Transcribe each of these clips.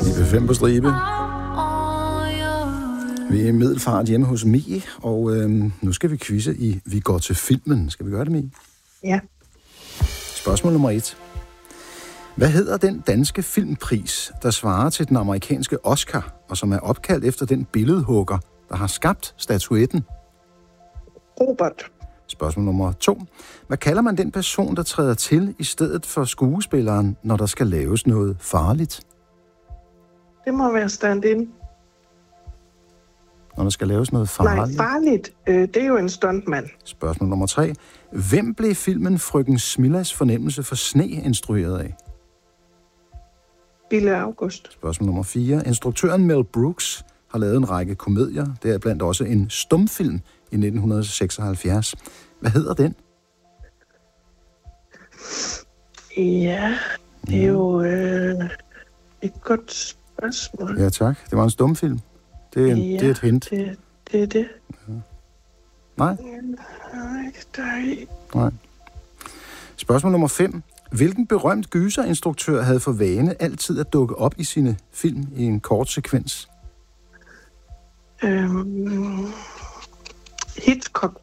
5 på stribe. Vi er i Middelfart hjemme hos Mie, og nu skal vi quizze i Vi går til filmen. Skal vi gøre det, Mie? Ja. Spørgsmål nummer 1. Hvad hedder den danske filmpris, der svarer til den amerikanske Oscar, og som er opkaldt efter den billedhugger, der har skabt statuetten? Robert. Spørgsmål nummer 2. Hvad kalder man den person, der træder til i stedet for skuespilleren, når der skal laves noget farligt? Det må være stand-in. Når der skal laves noget farligt? Nej, farligt. Det er jo en stuntmand. Spørgsmål nummer 3. Hvem blev filmen Frøken Smillas fornemmelse for sne instrueret af? Bille August. Spørgsmål nummer 4. Instruktøren Mel Brooks har lavet en række komedier, deriblandt også en stumfilm i 1976. Hvad hedder den? Ja, det er jo et godt spørgsmål. Ja, tak. Det var en stumfilm. Det er et hint. Det er det. Ja. Nej? Nej. Spørgsmål nummer 5. Hvilken berømt gyserinstruktør havde for vane altid at dukke op i sine film i en kort sekvens? Hitchcock.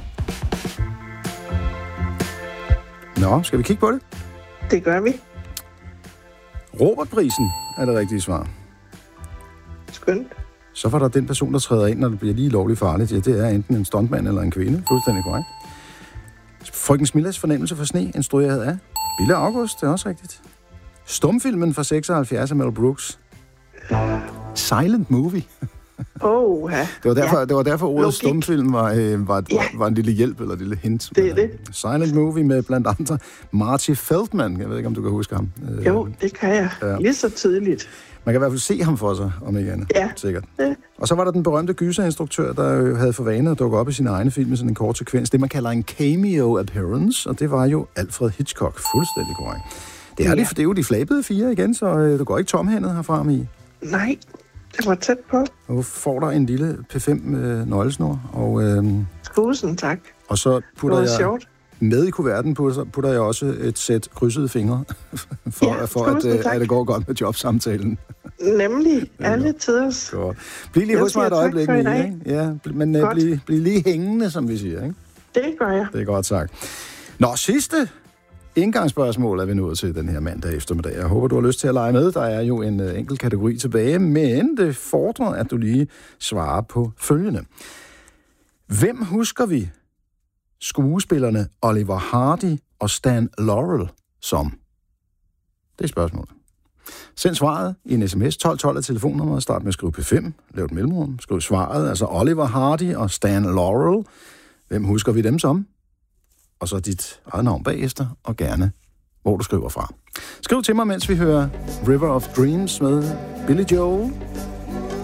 Nå, skal vi kigge på det? Det gør vi. Robertprisen er det rigtige svar. Skønt. Så var der den person, der træder ind, når det bliver lige lovligt farligt. Ja, det er enten en stuntmand eller en kvinde. Fuldstændig korrekt. Frøken Smillas fornemmelse for sne, instrueret af Bille August, det er også rigtigt. Stumfilmen fra 76 af Mel Brooks. Silent Movie. Det var derfor ordet stumfilm var en lille hjælp eller en lille hint. Det er det. Silent Movie med blandt andre Marty Feldman. Jeg ved ikke, om du kan huske ham. Jo, det kan jeg. Ja. Lige så tydeligt. Man kan i hvert fald se ham for sig, om ikke andet. Ja. Sikkert. Ja. Og så var der den berømte gyserinstruktør, der havde for vane at dukke op i sine egne film med sådan en kort sekvens. Det, man kalder en cameo appearance, og det var jo Alfred Hitchcock. Fuldstændig korrekt. Det er jo de flabede 4 igen, så du går ikke tomhændet herfra, Mie. Nej, det var tæt på. Nu får der en lille P5 nøglesnor. Og, tusind tak. Og så putter jeg sjovt. Med i kuverten putter jeg også et sæt krydsede fingre, at det går godt med jobsamtalen. Nemlig. Alle tiders. Bliv lige hos mig et øjeblik, Mie. Ja, men bliv lige hængende, som vi siger. Ikke? Det gør jeg. Det er godt sagt. Nå, sidste indgangsspørgsmål er vi nået til den her mandag eftermiddag. Jeg håber, du har lyst til at lege med. Der er jo en enkelt kategori tilbage, men det fordrer, at du lige svarer på følgende. Hvem husker vi skuespillerne Oliver Hardy og Stan Laurel som? Det er spørgsmålet. Send svaret i en sms 1212 af telefonnummeret. Start med at skrive P5. Lav et mellemrum. Skriv svaret. Altså Oliver Hardy og Stan Laurel. Hvem husker vi dem som? Og så dit eget navn bagefter, og gerne, hvor du skriver fra. Skriv til mig, mens vi hører River of Dreams med Billy Joel.